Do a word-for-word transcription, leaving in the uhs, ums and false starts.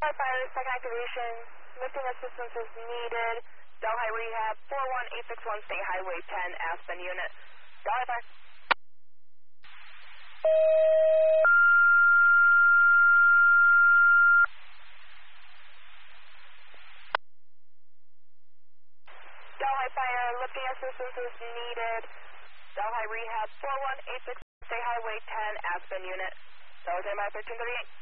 Fire, second activation. Lifting assistance is needed. Delhi Rehab, four one eight six one, State Highway ten, Aspen unit. Delhi Fire. Delhi Fire, lifting assistance is needed. Delhi Rehab, four one eight six, State Highway ten, Aspen unit. Delhi Fire, thirteen thirty-eight.